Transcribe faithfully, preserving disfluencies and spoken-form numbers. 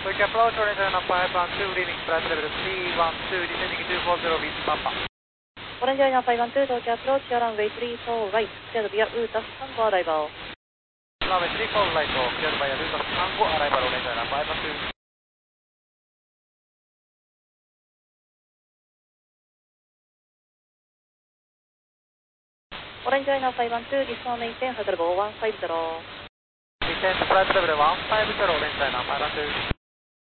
We can approach orange line five one two, leaving flight level three one two, descending two four zero with Papa. Orange line five one two, Tokyo approach, your runway three four right, cleared via route Tango arrival. Runway three four right, cleared via route Tango arrival, orange line five one two. Orange line five one two, descend maintain, hotel one five zero. Descend flight level one five zero, orange line five one two.